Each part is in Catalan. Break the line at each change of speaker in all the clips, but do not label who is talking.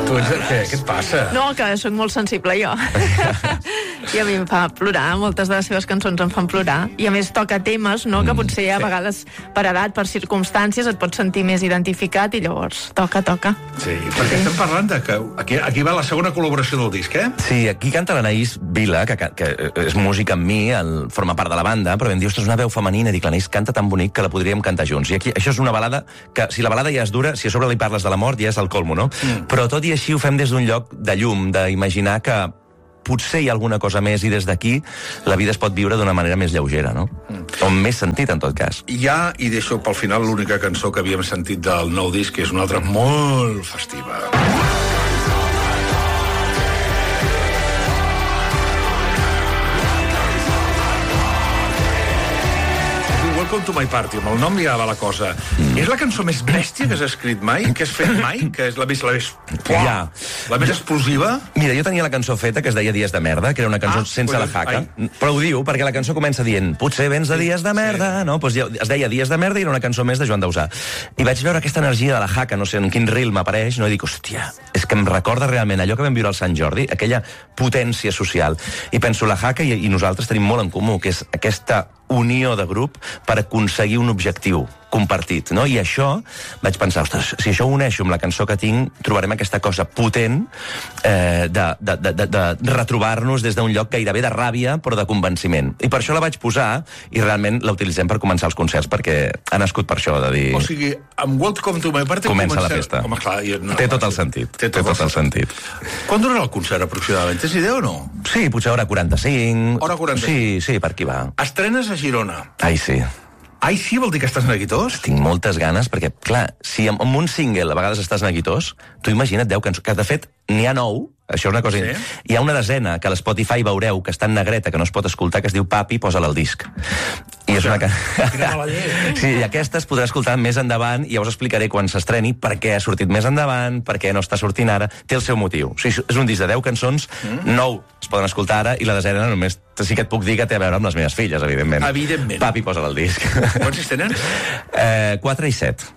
Què et passa?
No, que soc molt sensible, jo. I a mi em fa plorar, moltes de les seves cançons em fan plorar. I a més toca temes, no?, que potser a vegades per edat, per circumstàncies, et pots sentir més identificat i llavors toca.
Sí, perquè estem parlant de que aquí va la segona col·laboració del disc, eh?
Sí, aquí canta l'Anaïs Vila, que és música amb mi, forma part de la banda, però em diu, ostres, una veu femenina, dic, l'Anaïs canta tan bonic que la podríem cantar junts. I aquí, això és una balada que, si la balada ja és dura, si a sobre li parles de la mort, ja és el colmo, no? Però tot i així ho fem des d'un lloc de llum, d'imaginar que potser hi ha alguna cosa més i des d'aquí la vida es pot viure d'una manera més lleugera, no? O amb més sentit, en tot cas.
I deixo pel final l'única cançó que havíem sentit del nou disc, que és una altra molt festiva. Welcome to my party, amb el nom ja va la cosa. És la cançó més bèstia que has escrit mai, que has fet mai, que és la més explosiva?
Mira, jo tenia la cançó feta que es deia Dies de merda, que era una cançó sense la jaca, però ho diu perquè la cançó comença dient potser vens de dies de merda, no? Pues es deia Dies de merda i era una cançó més de Joan Dausà. I vaig veure aquesta energia de la jaca, no sé en quin reel m'apareix, no? I dic, hòstia, és que em recorda realment allò que vam viure al Sant Jordi, aquella potència social. I penso, la jaca i nosaltres tenim molt en comú, que és aquesta unió de grup per aconseguir un objectiu compartit, no? I això, vaig pensar, ostres, si això ho uneixo amb la cançó que tinc, trobarem aquesta cosa potent de retrobar-nos des d'un lloc gairebé de ràbia, però de convenciment. I per això la vaig posar, i realment la utilitzem per començar els concerts, perquè ha nascut per això, de dir...
O sigui, amb Welcome to my party
comença la festa.
Home, clar,
té tot el sentit. Té tot el sentit.
Quan durarà el concert, aproximadament? Tens idea o no?
Sí, potser hora 45.
Hora 45?
Sí, per aquí va.
Estrenes a Girona.
Ai, sí.
Ai, sí, vol dir que estàs neguitós?
Tinc moltes ganes, perquè, clar, si amb un single a vegades estàs neguitós, tu imagina't 10 cançons, que de fet n'hi ha 9, això és una cosa... Sí. Hi ha una desena que a l'Spotify veureu que està en negreta, que no es pot escoltar, que es diu Papi, posa-la al disc. I és una...
Quina mala llei.
Sí, i aquesta es podrà escoltar més endavant, i ja us explicaré quan s'estreni per què ha sortit més endavant, per què no està sortint ara, té el seu motiu. O sigui, és un disc de 10 cançons, 9 es poden escoltar ara, i la desena només sí que et puc dir que té a veure amb les meves filles, evidentment.
Evidentment.
Papi, posa-la al disc.
Quants hi tenen?
4 i 7.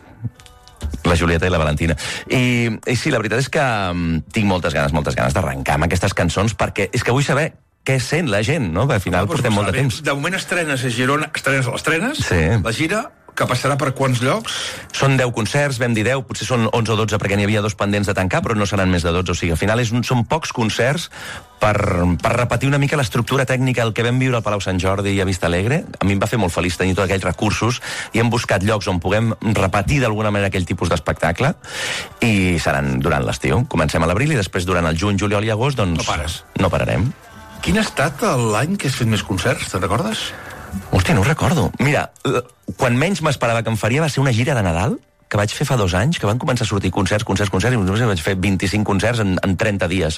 La Julieta i la Valentina. I sí, la veritat és que tinc moltes ganes d'arrencar amb aquestes cançons, perquè és que vull saber què sent la gent, no? Al final portem molt de temps.
De moment estrenes a Girona, estrenes a les trenes,
sí.
La gira, que passarà per quants llocs?
Són 10 concerts, vam dir 10, potser són 11 o 12, perquè n'hi havia 2 pendents de tancar, però no seran més de 12, o sigui, al final són pocs concerts per repetir una mica l'estructura tècnica, el que vam viure al Palau Sant Jordi i a Vista Alegre. A mi em va fer molt feliç tenir tots aquells recursos i hem buscat llocs on puguem repetir d'alguna manera aquell tipus d'espectacle, i seran durant l'estiu. Comencem a l'abril i després durant el juny, juliol i agost, doncs no pararem.
Quin ha estat l'any que has fet més concerts, te'n recordes?
Hòstia, no ho recordo. Mira, quan menys m'esperava que em faria va ser una gira de Nadal que vaig fer fa 2 anys, que van començar a sortir concerts, i vaig fer 25 concerts en 30 dies.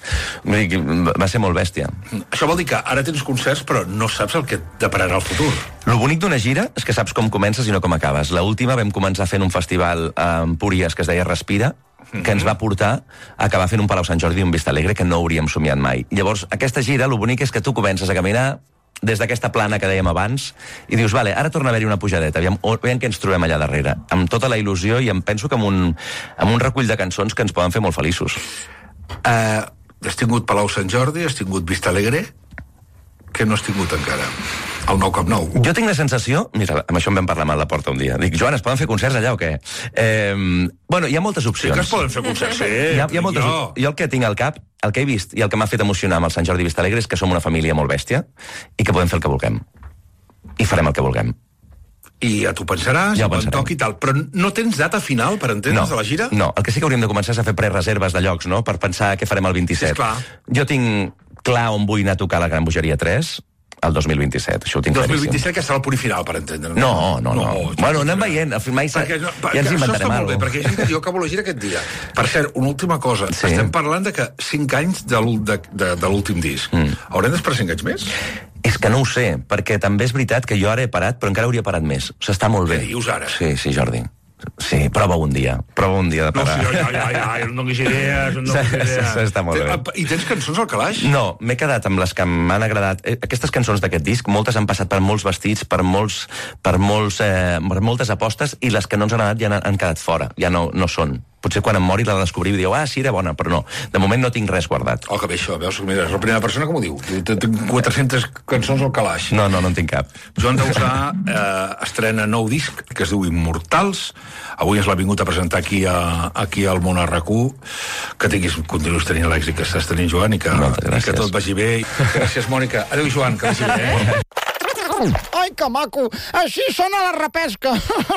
Va ser molt bèstia.
Això vol dir que ara tens concerts, però no saps el que et depararà el futur.
Lo bonic d'una gira és que saps com comences i no com acabes. L'última vam començar fent un festival a Empúries que es deia Respira, que ens va portar a acabar fent un Palau Sant Jordi i un Vista Alegre que no hauríem somiat mai. Llavors, aquesta gira, lo bonic és que tu comences a caminar des d'aquesta plana que dèiem abans, i dius, vale, ara torna a haver-hi una pujadeta, aviam què ens trobem allà darrere, amb tota la il·lusió, i em penso que amb un recull de cançons que ens poden fer molt feliços.
Has tingut Palau Sant Jordi, has tingut Vista Alegre, que no has tingut encara? El Nou Camp Nou.
Jo tinc la sensació... Mira, amb això em vam parlar amb la Porta un dia. Dic, Joan, es poden fer concerts allà o què? Bueno, hi ha moltes opcions.
Sí que es poden fer concerts, sí.
Hi ha moltes opcions. Jo el que tinc al cap, el que he vist i el que m'ha fet emocionar amb el Sant Jordi Vista Alegre és que som una família molt bèstia i que podem fer el que vulguem. I farem el que vulguem.
I ja t'ho pensaràs, ja quan toqui i tal. Però no tens data final, per entendre's, de la gira?
No, el que sí que hauríem de començar és a fer prereserves de llocs, no?, per pensar què farem el 27.
Sí, clar.
Jo tinc clar on vull anar a tocar la Gran Bogeria 3, el 2027, això ho tinc claríssim.
2027 que serà el punt final, per entendre'ns.
No. Bueno, anem veient, mai ja ens inventarem alguna cosa.
Perquè hi ha gent que diu, acabo la gira aquest dia. Per cert, una última cosa. Sí. Estem parlant de que 5 anys de l'últim disc. Haurem d'esperar 5 anys més?
És que no ho sé, perquè també és veritat que jo ara he parat, però encara hauria parat més. S'està molt bé.
Què dius ara?
Sí, Jordi. Sí, prova un dia de parar.
No, ja, no donis idees,
Està molt bé.
I tens cançons al calaix?
No, m'he quedat amb les que m'han agradat. Aquestes cançons d'aquest disc, moltes han passat per molts vestits, per moltes apostes, i les que no ens han anat ja han quedat fora, ja no són. potser quan em mori la descobriu i diu, sí, era bona, però no. De moment no tinc res guardat.
Oh, que bé això, veus? Mira, és la primera persona que m'ho diu. Tinc 400 cançons al calaix.
No en tinc cap.
Joan Dausà estrena nou disc, que es diu Immortals. Avui ens l'ha vingut a presentar aquí al Món RQ. Que continuïs tenint l'èxit que estàs tenint, Joan, i que tot vagi bé. Gràcies, Mònica. Adéu, Joan, que vagi bé,
Ai, que maco! Així sona la repesca!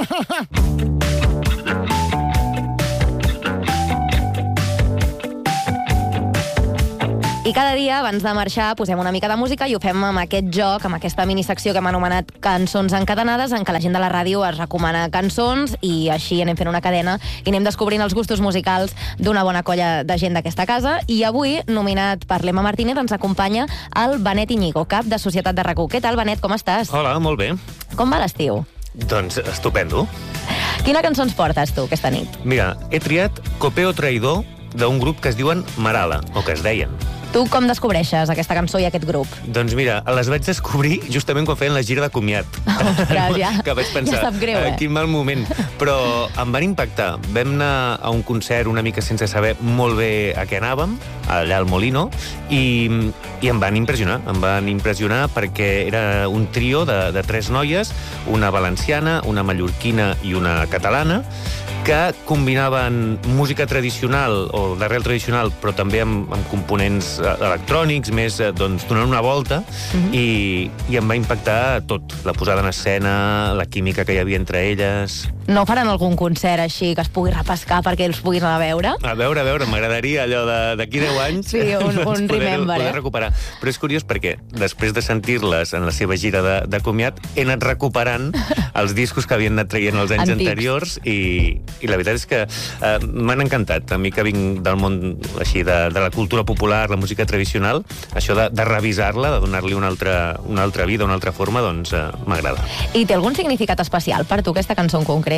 I cada dia, abans de marxar, posem una mica de música i ho fem amb aquest joc, amb aquesta minisecció que hem anomenat Cançons encadenades, en què la gent de la ràdio es recomana cançons i així anem fent una cadena i anem descobrint els gustos musicals d'una bona colla de gent d'aquesta casa. I avui, nominat per l'Emma Martínez, ens acompanya el Benet Iñigo, cap de Societat de RAC1. Què tal, Benet, com estàs?
Hola, molt bé.
Com va l'estiu?
Doncs estupendo.
Quina cançó ens portes, tu, aquesta nit?
Mira, he triat Copeo Traïdor d'un grup que es diuen Marala, o que es deien.
Tu com descobreixes aquesta cançó i aquest grup?
Doncs mira, les vaig descobrir justament quan feien la gira de comiat.
Ostres,
que vaig pensar,
ja sap greu,
quin mal moment. Però em van impactar. Vam anar a un concert una mica sense saber molt bé a què anàvem, allà al Molino, i em van impressionar. Em van impressionar perquè era un trio de 3 noies, una valenciana, una mallorquina i una catalana, que combinaven música tradicional o d'arrel tradicional, però també amb components electrònics, més doncs, donant una volta, i em va impactar tot. La posada en escena, la química que hi havia entre elles.
No faran algun concert així que es pugui repescar perquè els puguis anar a veure?
A veure, m'agradaria allò d'aquí 10 anys
sí, un remember,
poder recuperar. Però és curiós perquè després de sentir-les en la seva gira de comiat he anat recuperant els discos que havien anat traient els anys anteriors i la veritat és que m'han encantat. A mi que vinc del món així de la cultura popular, la música tradicional, això de revisar-la, de donar-li una altra vida, una altra forma, doncs m'agrada.
I té algun significat especial per tu aquesta cançó en concret?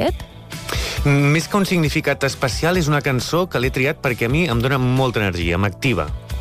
Més que un significat especial, és una cançó que l'he triat perquè a mi em dona molta energia, m'activa.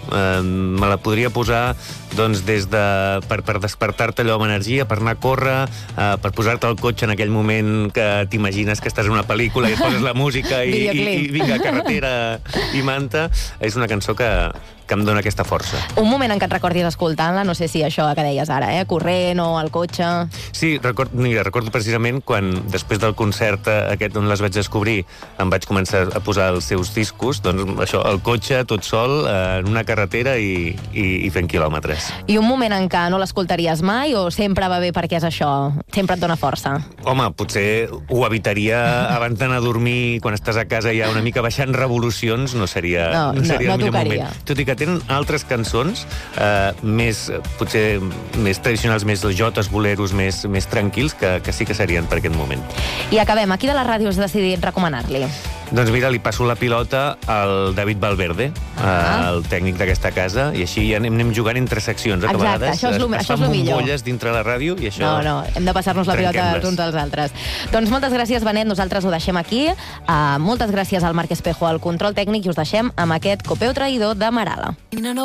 Me la podria posar doncs, des de per despertar-te allò amb energia, per anar a córrer, per posar-te al cotxe en aquell moment que t'imagines que estàs en una pel·lícula i et poses la música i vinga, carretera i manta. És una cançó que em dona aquesta força.
Un moment en què et recordis escoltant-la, no sé si això que deies ara, corrent o al cotxe...
Sí, recordo precisament quan, després del concert aquest on les vaig descobrir, em vaig començar a posar els seus discos, doncs això, al cotxe, tot sol, en una carretera i fent quilòmetres.
I un moment en què no l'escoltaries mai o sempre va bé perquè és això? Sempre et dona força?
Home, potser ho evitaria abans d'anar a dormir, quan estàs a casa ja una mica baixant revolucions, no seria el millor moment. Tot i que tenen altres cançons potser més tradicionals, més jotes, boleros, més tranquils, que sí que serien per aquest moment.
I acabem. A qui de la ràdio has decidit recomanar-li?
Doncs mira, li passo la pilota al David Valverde, el tècnic d'aquesta casa, i així ja anem jugant entre seccions.
Exacte,
vegades
això és el millor.
bombolles dintre la ràdio i això...
No, hem de passar-nos la pilota els uns als altres. Doncs moltes gràcies, Benet, nosaltres ho deixem aquí. Moltes gràcies al Marc Espejo al control tècnic i us deixem amb aquest Copeu Traïdor de Marala.